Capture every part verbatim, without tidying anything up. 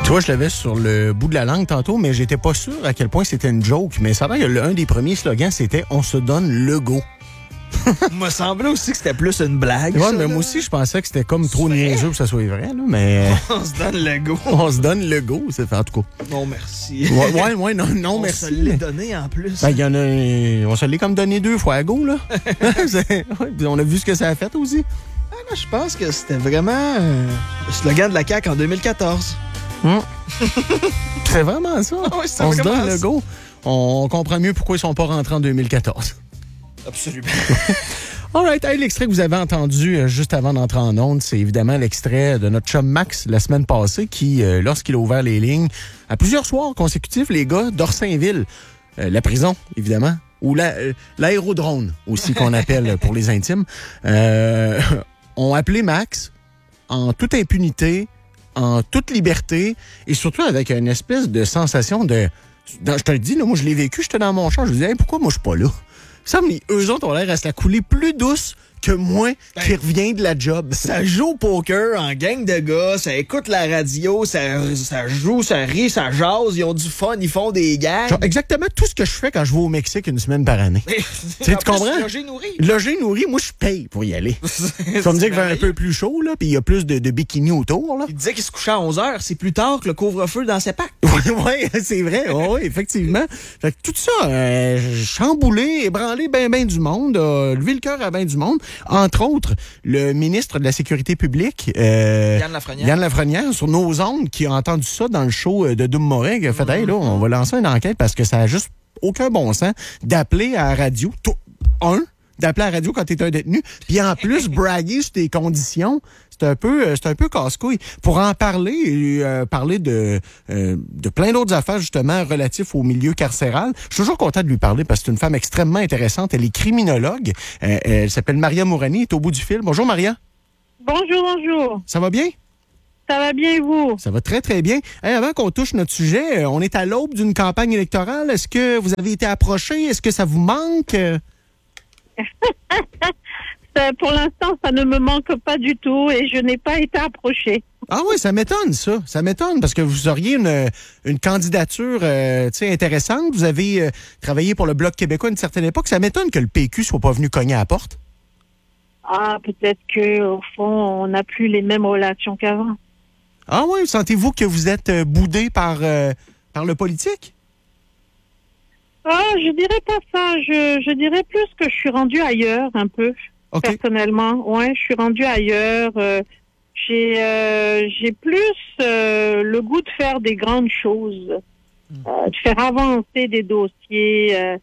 Tu vois, je l'avais sur le bout de la langue tantôt, mais j'étais pas sûr à quel point c'était une joke. Mais ça va que l'un des premiers slogans, c'était « On se donne le go ». Il m'a semblé aussi que c'était plus une blague. Ouais, ça, mais là. moi aussi, je pensais que c'était comme trop niaiseux pour que ça soit vrai, là, mais... On se donne le go. On se donne le go, c'est fait, en tout cas. Non, merci. Ouais, ouais, ouais, non, non On merci. se l'est mais- donné en plus. Ben, il y en a... On se l'est comme donné deux fois à go, là. C'est- ouais, puis on a vu ce que ça a fait aussi. Ah, moi, je pense que c'était vraiment euh, le slogan de la C A Q en deux mille quatorze. Hum. C'est vraiment ça. Ah ouais, c'est On se vraiment donne le ça. go. On comprend mieux pourquoi ils sont pas rentrés en deux mille quatorze. Absolument. All right. Hey, l'extrait que vous avez entendu euh, juste avant d'entrer en onde, c'est évidemment l'extrait de notre chum Max la semaine passée qui, euh, lorsqu'il a ouvert les lignes, à plusieurs soirs consécutifs, les gars d'Orsainville, euh, la prison, évidemment, ou la, euh, l'aérodrome aussi qu'on appelle pour les intimes, euh, ont appelé Max en toute impunité, en toute liberté et surtout avec une espèce de sensation de... dans- je te le dis, là, moi, je l'ai vécu, j'étais dans mon char, je me disais, hey, pourquoi moi, je suis pas là? Ça me dit, eux autres ont l'air à se la couler plus douce que moi qui Ben, revient de la job. Ça joue au poker en gang de gars, ça écoute la radio, ça, ça joue, ça rit, ça jase, ils ont du fun, ils font des gags. Genre, exactement tout ce que je fais quand je vais au Mexique une semaine par année. tu sais, tu comprends? Logé nourri. Logé nourri, moi, je paye pour y aller. Tu vas me dire qu'il fait un peu plus chaud, là, puis il y a plus de, de bikini autour, là. Il disait qu'il se couchait à onze heures, c'est plus tard que le couvre-feu dans ses packs. Oui, ouais, c'est vrai. Oui, effectivement. Fait que tout ça, euh, chamboulé, ébranlé ben ben du monde, a levé le cœur à ben du monde. Entre autres, le ministre de la Sécurité publique, euh, Yann Lafrenière. Yann Lafrenière, sur nos ondes, qui a entendu ça dans le show de Doom Morin, qui a fait, hey, là, on va lancer une enquête parce que ça a juste aucun bon sens d'appeler à la radio, tout- un, d'appeler à la radio quand t'es un détenu, puis en plus, braguer sur tes conditions. C'est un peu, euh, c'est un peu casse-couille. Pour en parler, euh, parler de, euh, de plein d'autres affaires, justement, relatifs au milieu carcéral, je suis toujours content de lui parler parce que c'est une femme extrêmement intéressante. Elle est criminologue. Euh, elle s'appelle Maria Mourani, elle est au bout du fil. Bonjour, Maria. Bonjour, bonjour. Ça va bien? Ça va bien et vous? Ça va très, très bien. Hey, avant qu'on touche notre sujet, euh, on est à l'aube d'une campagne électorale. Est-ce que vous avez été approché? Est-ce que ça vous manque? Euh, Ça, pour l'instant, ça ne me manque pas du tout et je n'ai pas été approchée. Ah oui, ça m'étonne, ça. Ça m'étonne parce que vous auriez une, une candidature euh, tu sais, intéressante. Vous avez euh, travaillé pour le Bloc québécois à une certaine époque. Ça m'étonne que le P Q soit pas venu cogner à la porte. Ah, peut-être que au fond, on n'a plus les mêmes relations qu'avant. Ah oui, sentez-vous que vous êtes euh, boudé par, euh, par le politique? Ah, je dirais pas ça. Je, je dirais plus que je suis rendue ailleurs un peu. OK. Personnellement, ouais, je suis rendue ailleurs. Euh, j'ai, euh, j'ai plus euh, le goût de faire des grandes choses, euh, de faire avancer des dossiers, euh,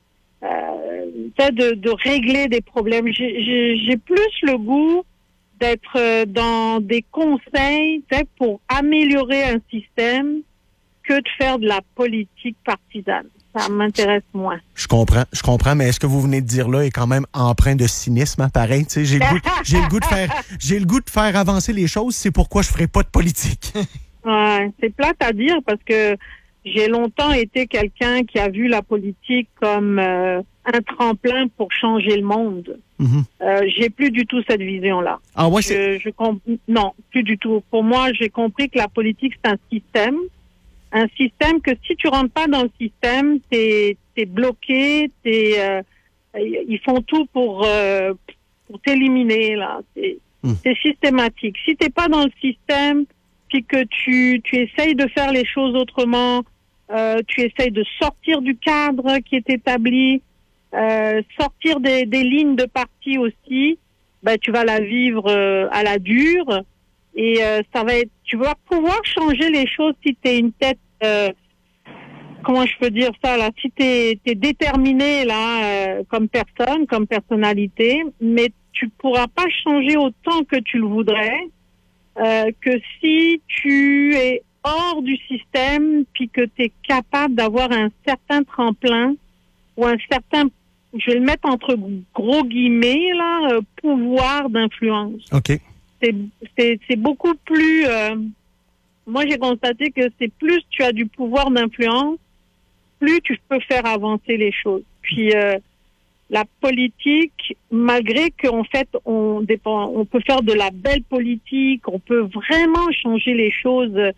euh, de, de régler des problèmes. J'ai, j'ai, j'ai plus le goût d'être euh, dans des conseils pour améliorer un système que de faire de la politique partisane. Ça m'intéresse moins. Je comprends, je comprends, mais est-ce que vous venez de dire là est quand même empreint de cynisme, hein, pareil, tu sais, j'ai le goût, j'ai le goût de faire, j'ai le goût de faire avancer les choses, c'est pourquoi je ferai pas de politique. Ouais, c'est plate à dire parce que j'ai longtemps été quelqu'un qui a vu la politique comme euh, un tremplin pour changer le monde. Mm-hmm. Euh, j'ai plus du tout cette vision-là. Ah ouais, c'est... Je, je comp- non, plus du tout. Pour moi, j'ai compris que la politique, c'est un système. Un système que si tu rentres pas dans le système, t'es, t'es bloqué, t'es, euh, ils font tout pour, euh, pour t'éliminer, là. C'est, Mm. c'est systématique. Si t'es pas dans le système, puis que tu, tu essayes de faire les choses autrement, euh, tu essayes de sortir du cadre qui est établi, euh, sortir des, des lignes de parti aussi, ben, tu vas la vivre euh, à la dure. Et euh, ça va être, tu vas pouvoir changer les choses si tu es une tête, euh, comment je peux dire ça là, si tu es déterminé là euh, comme personne, comme personnalité, mais tu pourras pas changer autant que tu le voudrais euh, que si tu es hors du système puis que tu es capable d'avoir un certain tremplin ou un certain, je vais le mettre entre gros guillemets là, euh, pouvoir d'influence. OK. C'est, c'est, c'est beaucoup plus... Euh, moi, j'ai constaté que c'est plus tu as du pouvoir d'influence, plus tu peux faire avancer les choses. Puis, euh, la politique, malgré qu'en fait, on, dépend, on peut faire de la belle politique, on peut vraiment changer les choses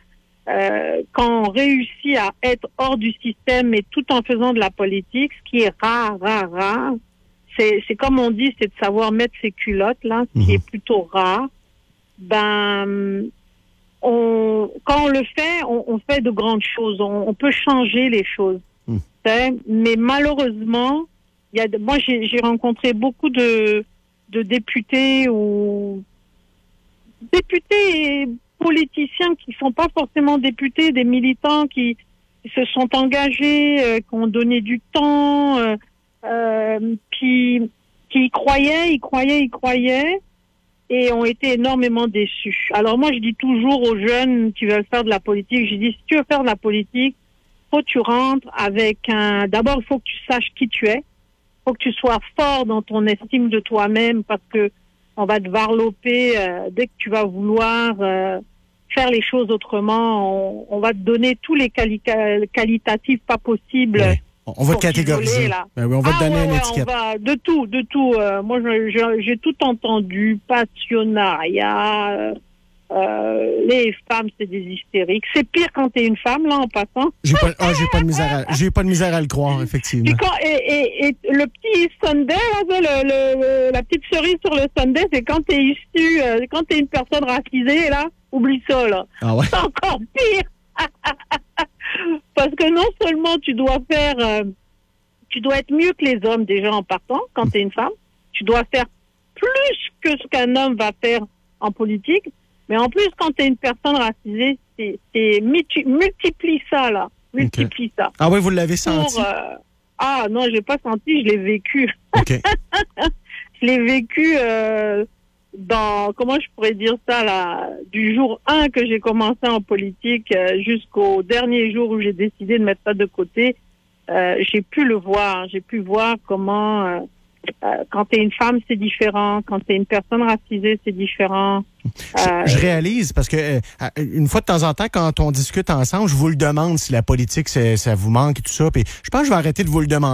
euh, quand on réussit à être hors du système, mais tout en faisant de la politique, ce qui est rare, rare, rare, c'est, c'est comme on dit, c'est de savoir mettre ses culottes, là, ce qui mmh. est plutôt rare. Ben, on, quand on le fait, on, on fait de grandes choses. On, on peut changer les choses. Mmh. Mais malheureusement, il y a, moi, j'ai, j'ai rencontré beaucoup de, de députés ou députés et politiciens qui sont pas forcément députés, des militants qui, qui se sont engagés, euh, qui ont donné du temps, euh, euh, qui, qui y croyaient, y croyaient, y croyaient, et ont été énormément déçus. Alors moi, je dis toujours aux jeunes qui veulent faire de la politique, je dis, si tu veux faire de la politique, faut que tu rentres avec un... D'abord, il faut que tu saches qui tu es, faut que tu sois fort dans ton estime de toi-même, parce que on va te varloper euh, dès que tu vas vouloir euh, faire les choses autrement. On, on va te donner tous les quali- qualitatifs pas possibles. Oui. On va te catégoriser. Ben oui, on va ah, te donner ouais, une ouais, étiquette. On va, de tout, de tout. Euh, moi, je, je, j'ai tout entendu. Passionnariat. Euh, euh, les femmes, c'est des hystériques. C'est pire quand t'es une femme, là, en passant. J'ai pas, ah, j'ai pas de misère à, j'ai pas de misère à le croire, effectivement. Et, quand, et, et, et le petit sundae, là, le, le, la petite cerise sur le sundae, c'est quand t'es issu, euh, quand t'es une personne racisée, là, oublie ça, là. Ah ouais? C'est encore pire. Parce que non seulement tu dois faire, euh, tu dois être mieux que les hommes déjà en partant, quand t'es une femme, tu dois faire plus que ce qu'un homme va faire en politique, mais en plus, quand t'es une personne racisée, c'est, c'est multi, multiplie ça, là. Multiplie okay. ça. Ah oui, vous l'avez senti? Pour, euh, ah non, je l'ai pas senti, je l'ai vécu. Okay. Je l'ai vécu euh, dans, comment je pourrais dire ça, là, du jour un que j'ai commencé en politique euh, jusqu'au dernier jour où j'ai décidé de mettre ça de côté. Euh, j'ai pu le voir, j'ai pu voir comment... Euh, Euh, quand t'es une femme, c'est différent. Quand t'es une personne racisée, c'est différent. Euh, je, je réalise parce que euh, une fois de temps en temps, quand on discute ensemble, je vous le demande si la politique, ça vous manque et tout ça. Puis je pense que je vais arrêter de vous le demander.